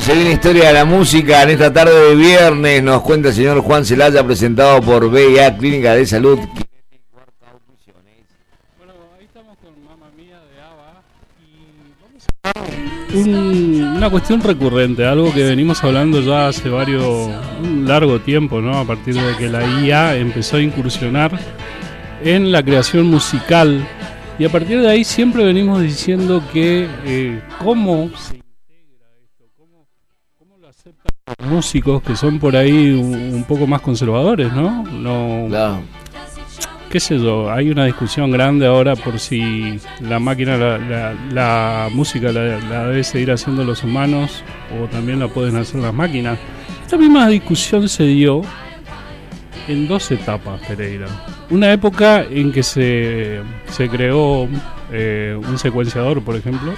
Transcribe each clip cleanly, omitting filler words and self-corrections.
Se viene historia de la música en esta tarde de viernes. Nos cuenta el señor Juan Celaya, presentado por BIA Clínica de Salud. Bueno, ahí estamos con Mamma Mía de ABBA y vamos a una cuestión recurrente, algo que venimos hablando ya hace un largo tiempo, ¿no? A partir de que la IA empezó a incursionar en la creación musical, y a partir de ahí siempre venimos diciendo que cómo se integra esto, cómo lo aceptan los músicos que son por ahí un poco más conservadores, ¿no? Claro. Qué sé yo, hay una discusión grande ahora por si la máquina, la música la debe seguir haciendo los humanos o también la pueden hacer las máquinas. Esta misma discusión se dio en dos etapas, Pereira. Una época en que se creó un secuenciador, por ejemplo,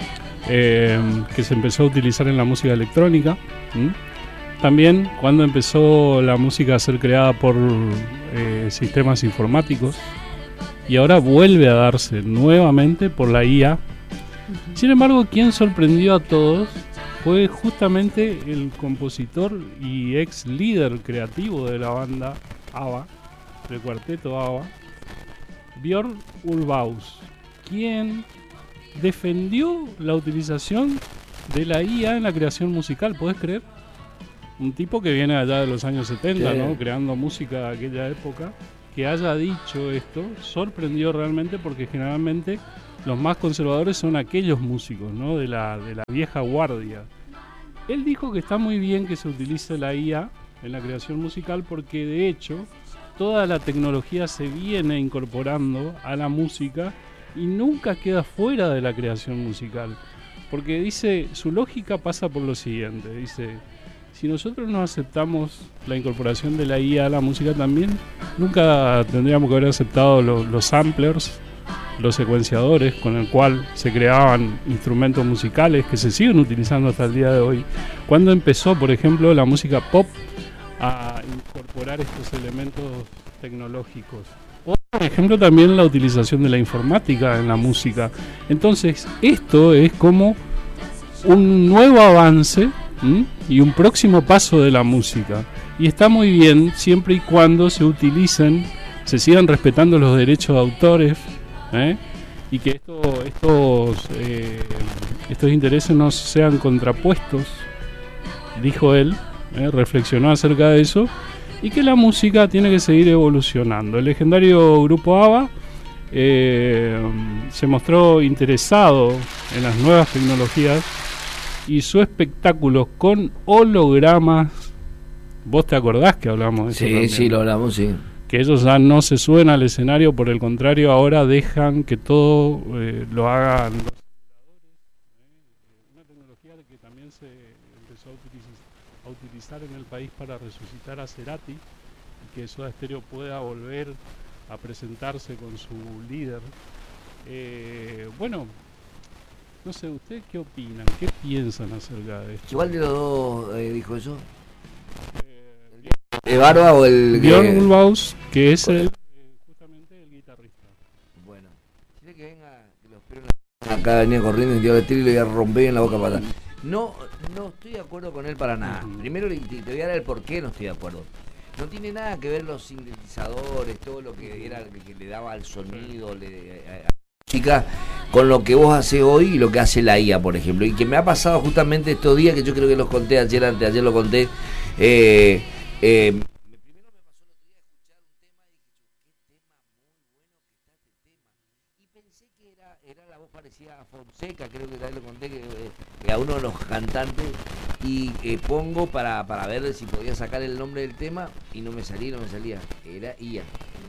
que se empezó a utilizar en la música electrónica. También cuando empezó la música a ser creada por sistemas informáticos, y ahora vuelve a darse nuevamente por la IA. Sin embargo, quien sorprendió a todos fue justamente el compositor y ex líder creativo de la banda ABBA, del cuarteto ABBA, Björn Ulvaeus, quien defendió la utilización de la IA en la creación musical. ¿Podés creer? Un tipo que viene allá de los años 70, sí, ¿no? Creando música de aquella época, que haya dicho esto, sorprendió realmente, porque generalmente los más conservadores son aquellos músicos, ¿no? de la vieja guardia. Él dijo que está muy bien que se utilice la IA en la creación musical, porque de hecho toda la tecnología se viene incorporando a la música y nunca queda fuera de la creación musical. Porque dice, su lógica pasa por lo siguiente, dice: si nosotros no aceptamos la incorporación de la IA a la música también, nunca tendríamos que haber aceptado los samplers, los secuenciadores con el cual se creaban instrumentos musicales que se siguen utilizando hasta el día de hoy. Cuando empezó, por ejemplo, la música pop a incorporar estos elementos tecnológicos. O, por ejemplo, también la utilización de la informática en la música. Entonces, esto es como un nuevo avance y un próximo paso de la música, y está muy bien siempre y cuando se sigan respetando los derechos de autores, y que estos intereses no sean contrapuestos, dijo él, reflexionó acerca de eso, y que la música tiene que seguir evolucionando. El legendario grupo ABBA se mostró interesado en las nuevas tecnologías, y su espectáculo con hologramas, ¿vos te acordás que hablamos de eso? Sí, sí, lo hablamos, sí. Que ellos ya no se suben al escenario, por el contrario, ahora dejan que todo lo hagan los simuladores. Una tecnología que también se empezó a utilizar en el país para resucitar a Cerati, y que Soda Stereo pueda volver a presentarse con su líder. Bueno, no sé, ¿ustedes qué opinan? ¿Qué piensan acerca de esto? ¿Cuál de los dos dijo eso? ¿El Barba o el Björn Ulvaeus, que es justamente el guitarrista. Bueno, quiere que venga, que lo espero acá, venía corriendo y le tiro y le voy a romper en la boca para atrás. No estoy de acuerdo con él para nada. Primero te voy a dar el por qué no estoy de acuerdo. No tiene nada que ver los sintetizadores, todo lo que era que le daba al sonido, música, con lo que vos haces hoy y lo que hace la IA, por ejemplo, y que me ha pasado justamente estos días, que yo creo que los conté ayer, anteayer lo conté. Primero me pasó el otro día escuchar un tema y dije, qué tema muy bueno que está este tema, y pensé que era la voz parecida a Fonseca, creo que también lo conté, que a uno de los cantantes, y pongo para ver si podía sacar el nombre del tema, y no me salía, era IA.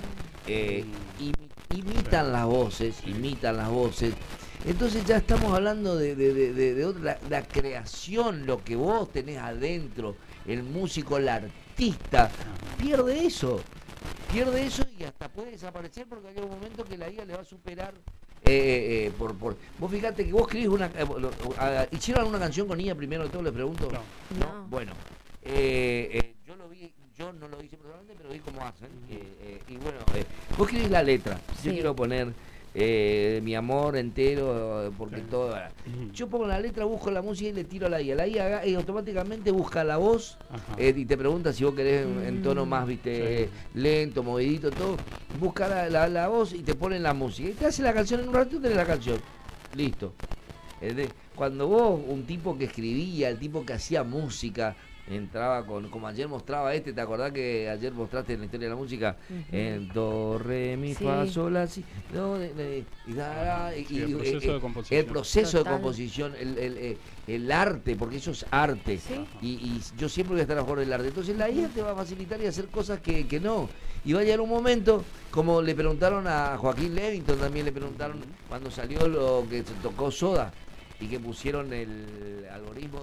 Imitan las voces, entonces ya estamos hablando de otra, la creación, lo que vos tenés adentro, el músico, el artista, pierde eso y hasta puede desaparecer, porque hay un momento que la IA le va a superar. Vos fíjate que vos escribís ¿hicieron alguna canción con IA primero de todo? Les pregunto. No. Bueno, yo lo vi. Yo no lo hice personalmente, pero vi cómo hacen. Y bueno, vos escribís la letra. Sí. Yo quiero poner mi amor entero, porque todo. Yo pongo la letra, busco la música y le tiro a la IA. La IA automáticamente busca la voz y te pregunta si vos querés en tono más, viste, lento, movidito, todo. Busca la voz y te pone la música. Y te hace la canción en un ratito, tenés la canción. Listo. Cuando vos, un tipo que escribía, el tipo que hacía música, entraba como ayer mostraba ¿te acordás que ayer mostraste en la historia de la música? En do, re, mi, fa, sol, la, si, do, el proceso de composición. El proceso de composición, el arte, porque eso es arte. ¿Sí? Y yo siempre voy a estar a favor del arte. Entonces la IA te va a facilitar y hacer cosas que no. Y va a llegar un momento, como le preguntaron a Joaquín Levington, también le preguntaron cuando salió lo que se tocó Soda y que pusieron el algoritmo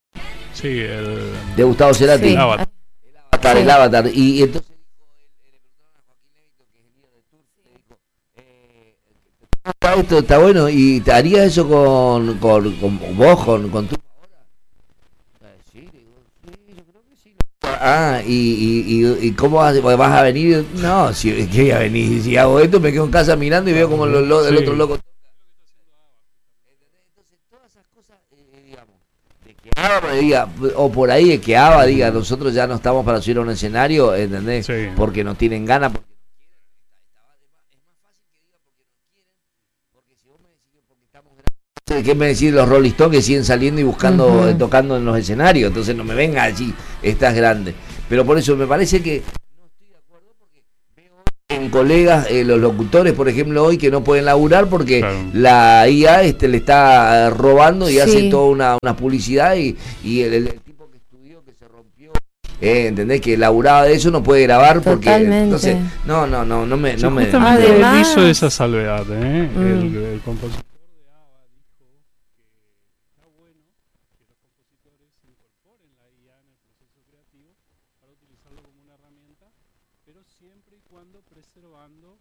de Gustavo Cerati. Sí. El Avatar. Y entonces le preguntaron a Joaquín Levington, que es el líder de Tour, le dijo, esto está bueno, ¿y te harías eso con vos, con tu ahora? Sí, digo, sí, yo creo que sí. ¿Y cómo vas a venir? No, si que voy a venir, si hago esto me quedo en casa mirando y veo como el otro loco. Entonces todas esas cosas, digamos, de que Ava me diga, o por ahí de que Ava diga, nosotros ya no estamos para subir a un escenario, ¿entendés? Sí. Porque no tienen ganas, porque no quieren. Es más fácil que diga porque no quieren, porque si vos me decís porque estamos grandes, ¿qué me decís los Rolling Stones que siguen saliendo y buscando, tocando en los escenarios? Entonces no me venga allí, estás grande. Pero por eso me parece que no estoy de acuerdo, porque veo en colegas, los locutores, por ejemplo, hoy que no pueden laburar porque la IA le está robando y hace toda una publicidad y el tipo que estudió, que se rompió, ¿entendés? Que laburaba de eso, no puede grabar porque entonces no me Además, hizo esa salvedad, el compositor de ABBA dijo que está bueno que los compositores incorporen la IA en el proceso creativo para utilizarlo como una herramienta, pero siempre y cuando preservando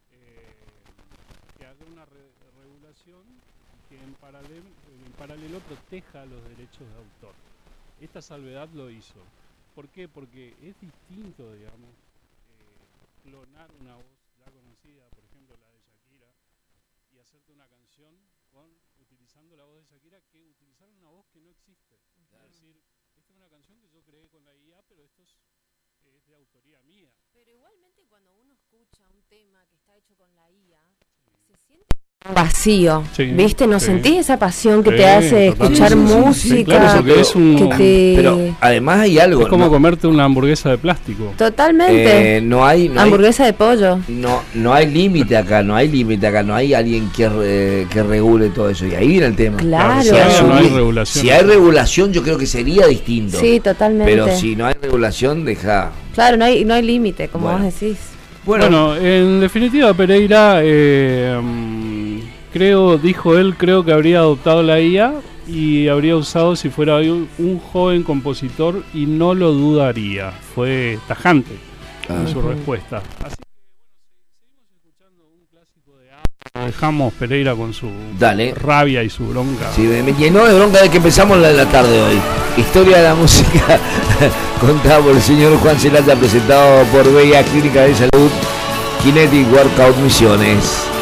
que haya una regulación que en paralelo proteja los derechos de autor. Esta salvedad lo hizo. ¿Por qué? Porque es distinto, digamos, clonar una voz ya conocida, por ejemplo la de Shakira, y hacerte una canción utilizando la voz de Shakira, que utilizar una voz que no existe. Claro. Es decir, esta es una canción que yo creé con la IA, pero esto es de autoría mía. Pero igualmente cuando uno escucha un tema que está hecho con la IA, se siente vacío, ¿viste? ¿No sentís esa pasión que te hace escuchar música? Claro, porque es Pero además hay algo. Es como comerte una hamburguesa de plástico. Totalmente. No hay hamburguesa de pollo. No hay límite acá, no hay alguien que regule todo eso. Y ahí viene el tema. Claro. Si hay regulación, yo creo que sería distinto. Sí, totalmente. Pero si no hay regulación, deja. Claro, no hay límite, como vos decís. Bueno, en definitiva, Pereira, creo que habría adoptado la IA y habría usado si fuera un joven compositor y no lo dudaría. Fue tajante en su respuesta. Así que, seguimos escuchando un clásico de ABBA. Dejamos Pereira con su rabia y su bronca. Sí, me llenó de bronca desde que empezamos la tarde hoy. Historia de la música contada por el señor Juan Celata, presentado por Bella Clínica de Salud, Kinetic Workout Misiones.